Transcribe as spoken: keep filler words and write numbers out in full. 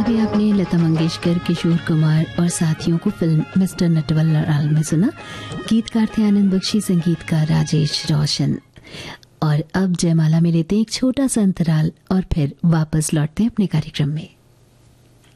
अभी आपने लता मंगेशकर, किशोर कुमार और साथियों को फिल्म मिस्टर नटवरलाल में सुना। गीतकार थे आनंद बख्शी, संगीतकार राजेश रोशन। और अब जयमाला में लेते हैं एक छोटा सा अंतराल और फिर वापस लौटते हैं अपने कार्यक्रम में।